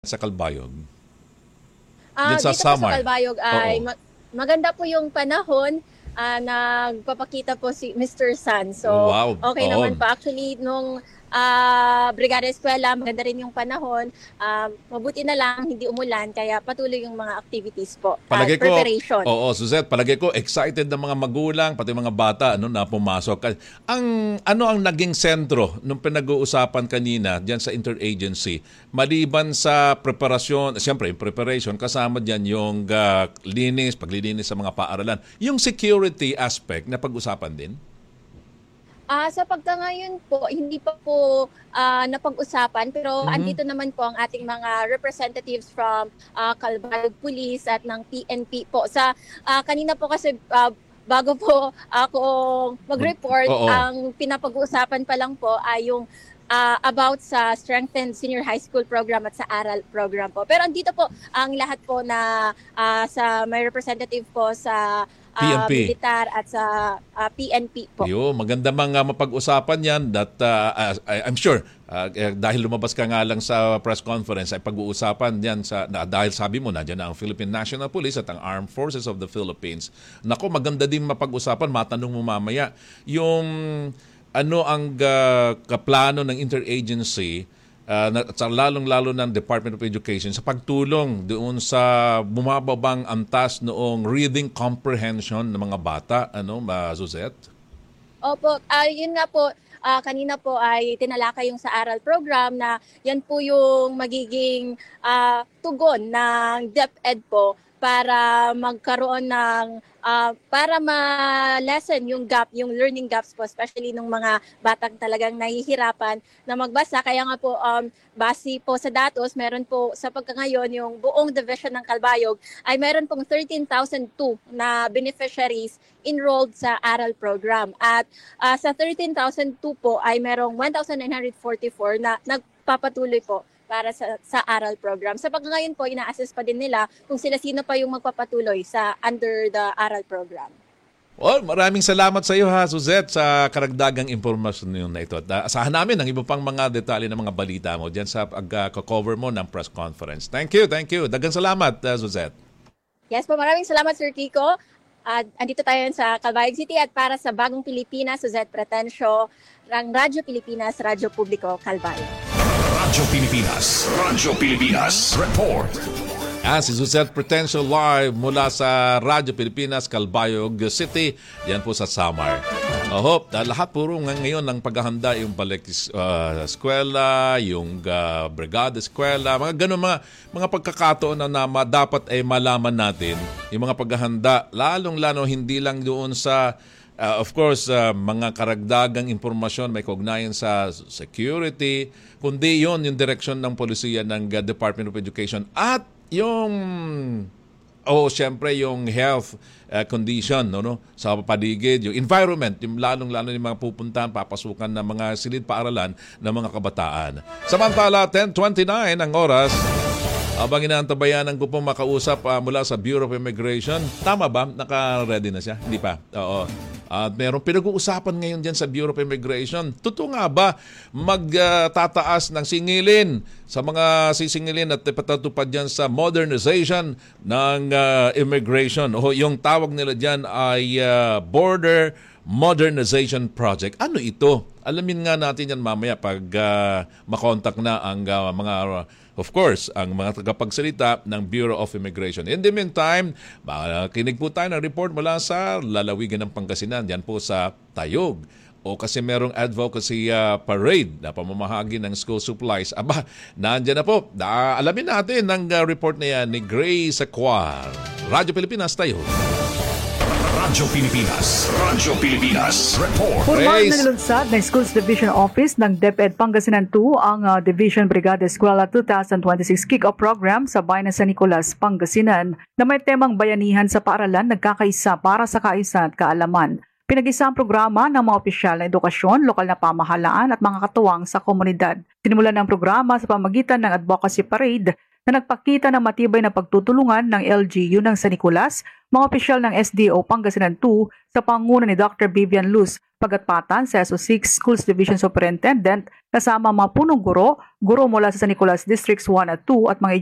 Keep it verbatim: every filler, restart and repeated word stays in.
sa Calbayog? Ah, Diyan sa dito po sa Samar. Calbayog ay Oo. ma maganda po yung panahon, ah, nagpapakita po si Mister Sun. So, Wow, okey naman oo. po. Actually nung, ah, Brigada Eskuwela maganda rin yung panahon. Um, mabuti na lang hindi umulan kaya patuloy yung mga activities po at Palagay ko, preparation. oo, Suzette, palagay ko excited ng mga magulang pati mga bata ano na pumasok. Ang ano ang naging sentro nung pinag-uusapan kanina diyan sa interagency maliban sa preparasyon, siyempre yung preparation kasama diyan yung uh, linis, paglilinis sa mga paaralan. Yung security aspect na pag-usapan din? Ah, sa pagka-ngayon po, hindi pa po ah, napag-usapan pero Mhm. andito naman po ang ating mga representatives from ah, Calbayog Police at ng P N P po. Sa ah, kanina po kasi ah, bago po ako mag-report, Oo. ang pinapag-uusapan pa lang po ay yung ah, about sa Strengthened Senior High School Program at sa ARAL program po. Pero andito po ang lahat po na ah, sa may representative po sa P N ah, P. militar at sa ah, P N P po. Yo, maganda mang uh, mapag-usapan yan that uh, uh, I- I'm sure uh, eh, dahil lumabas ka nga lang sa press conference ay pag-uusapan yan sa na, dahil sabi mo na diyan ang Philippine National Police at ang Armed Forces of the Philippines. Nako, maganda din mapag-usapan, matanong mo mamaya yung ano ang uh, kaplano ng interagency uh, na, at lalong-lalo ng Department of Education sa pagtulong doon sa bumababang antas noong reading comprehension ng mga bata, ano, Ma Suzette? Opo, ah, yun nga po, ah, kanina po ay tinalakay yung sa ARAL program na yan po yung magiging ah, tugon ng DepEd po para magkaroon ng, ah, para ma-lessen yung gap, yung learning gaps po, especially nung mga batang talagang nahihirapan na magbasa. Kaya nga po, um, base po sa datos, meron po sa pagkangayon yung buong division ng Calbayog ay meron pong thirteen thousand two na beneficiaries enrolled sa ARAL program. At uh, sa thirteen thousand two po ay merong one thousand nine hundred forty-four na nagpapatuloy po para sa, sa ARAL program. Sa pagkangayon po, ina-assess pa din nila kung sila sino pa yung magpapatuloy sa under the ARAL program. Well, maraming salamat sa iyo ha, Suzette, sa karagdagang impormasyon yun na ito. At uh, asahan namin ang iba pang mga detalye ng mga balita mo dyan sa pag-cover mo ng press conference. Thank you, thank you. Dagang salamat, uh, Suzette. Yes po, maraming salamat Sir Kiko. At andito tayo sa Calbayog City at para sa Bagong Pilipinas, Suzette Pretencio, ng Radyo Pilipinas, Radyo Publiko, Calbayog. Radyo Pilipinas, Radyo Pilipinas, report. Ah, si Suzette Pretencio live mula sa Radyo Pilipinas, Calbayog City, yan po sa Samar. I hope uh, lahat puro nga ngayon ng paghahanda yung balik uh, eskwela, yung uh, brigada eskwela, mga ganun mga, mga pagkakataon na, na dapat ay malaman natin yung mga paghahanda, lalong-lalo hindi lang doon sa Uh, of course, uh, mga karagdagang impormasyon may kaugnayan sa security, kundi yon yung direksyon ng polisiya ng uh, Department of Education at yung, oh, syempre yung health uh, condition no, no, sa paligid, yung environment, yung lalong-lalo yung mga pupuntahan, papasukan ng mga silid paaralan ng mga kabataan. Samantala, ten twenty-nine ang oras. Habang inaantabayanan ko po makausap uh, mula sa Bureau of Immigration. Tama ba? Naka-ready na siya? Hindi pa. Oo. At uh, merong pinag-uusapan ngayon dyan sa Bureau of Immigration. Totoo nga ba magtataas uh, ng singilin sa mga sisingilin at ipatutupad dyan sa modernization ng uh, immigration? O yung tawag nila dyan ay uh, Border Modernization Project. Ano ito? Alamin nga natin yan mamaya pag uh, makontak na ang uh, mga, uh, of course, ang mga tagapagsalita ng Bureau of Immigration. In the meantime, makinig po tayo ng report mula sa lalawigan ng Pangasinan. Yan po sa Tayog. O kasi merong advocacy uh, parade na pamamahagi ng school supplies. Aba, nandiyan na po. Da, alamin natin ang uh, report na yan ni Grace Aquar. Radyo Pilipinas, Tayog. Radyo Pilipinas, Radyo Pilipinas, report. Formal Praise. na nilunsad ng Schools Division Office ng DepEd Pangasinan two ang uh, Division Brigada Eskwela twenty twenty-six Kick-Off Program sa bayan ng San Nicolas, Pangasinan na may temang bayanihan sa paaralan nagkakaisa para sa kaisa at kaalaman. Pinag-isa ang programa ng mga opisyal na edukasyon, lokal na pamahalaan at mga katuwang sa komunidad. Sinimulan ng programa sa pamagitan ng advocacy parade na nagpakita ng matibay na pagtutulungan ng L G U ng San Nicolas, mga opisyal ng S D O Pangasinan two sa pangunguna ni Doctor Vivian Luz, Pagatpatan sa S O six Schools Division Superintendent, kasama mga punong guro, guro mula sa San Nicolas Districts one at two at mga